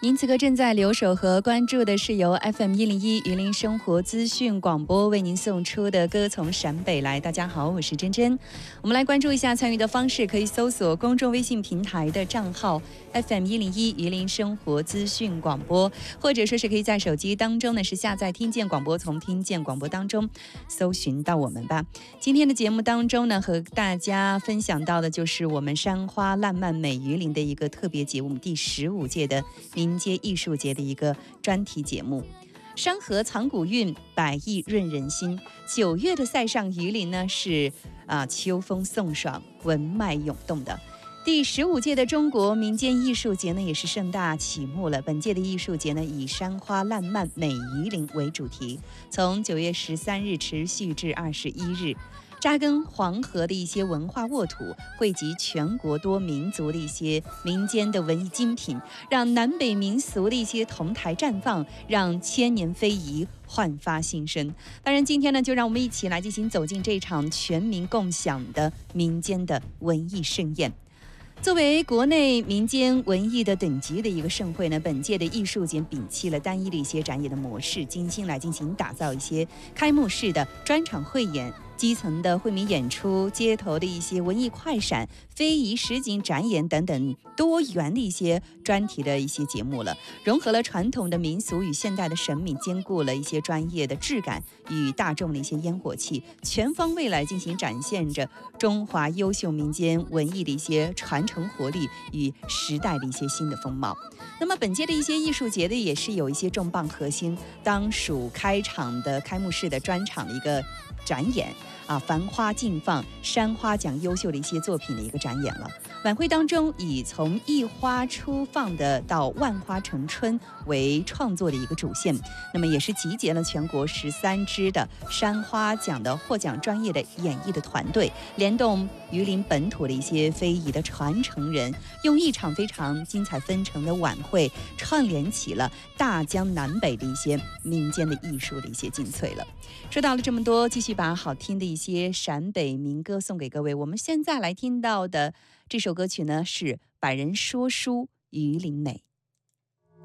您此刻正在留守和关注的是由 FM101榆林生活资讯广播为您送出的歌从陕北来。大家好，我是珍珍。我们来关注一下参与的方式，可以搜索公众微信平台的账号 FM101榆林生活资讯广播，或者说是可以在手机当中呢是下载听见广播，从听见广播当中搜寻到我们吧。今天的节目当中呢，和大家分享到的就是我们山花烂漫美榆林的一个特别节目，第15届的民间艺术节的一个专题节目。山河藏古韵，百艺润人心。9月的塞上榆林呢是秋风送爽，文脉涌动的。第15届的中国民间艺术节呢也是盛大启幕了。本届的艺术节呢以山花烂漫美榆林为主题，从9月13日持续至21日。扎根黄河的一些文化沃土，汇集全国多民族的一些民间的文艺精品，让南北民俗的一些同台绽放，让千年非遗焕发新生。当然今天呢，就让我们一起来进行走进这场全民共享的民间的文艺盛宴。作为国内民间文艺的等级的一个盛会呢，本届的艺术节摒弃了单一的一些展演的模式，精心来进行打造一些开幕式的专场汇演、基层的惠民演出、街头的一些文艺快闪、非遗实景展演等等多元的一些专题的一些节目了，融合了传统的民俗与现代的审美，兼顾了一些专业的质感与大众的一些烟火气，全方位来进行展现着中华优秀民间文艺的一些传承活力与时代的一些新的风貌。那么本届的一些艺术节的也是有一些重磅核心，当属开场的开幕式的专场的一个展演繁花竞放，山花奖优秀的一些作品的一个展演了。晚会当中以从一花初放的到万花成春为创作的一个主线，那么也是集结了全国13支的山花奖的获奖专业的演绎的团队，联动榆林本土的一些非遗的传承人，用一场非常精彩纷呈的晚会串联起了大江南北的一些民间的艺术的一些精粹了。说到了这么多，继续把好听的一些陕北民歌送给各位。我们现在来听到的这首歌曲呢是《百人说书榆林美》。